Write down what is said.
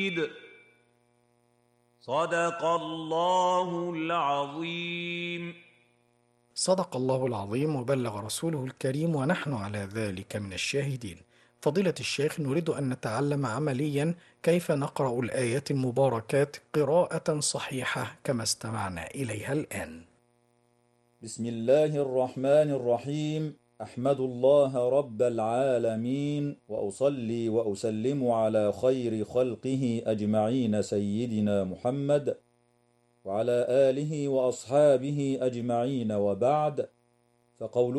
صدق الله العظيم. صدق الله العظيم وبلغ رسوله الكريم ونحن على ذلك من الشاهدين. فضيلة الشيخ، نريد أن نتعلم عمليا كيف نقرأ الآيات المباركات قراءة صحيحة كما استمعنا إليها الآن. بسم الله الرحمن الرحيم. أحمد الله رب العالمين، وأصلي وأسلم على خير خلقه أجمعين سيدنا محمد وعلى آله وأصحابه أجمعين، وبعد. فقوله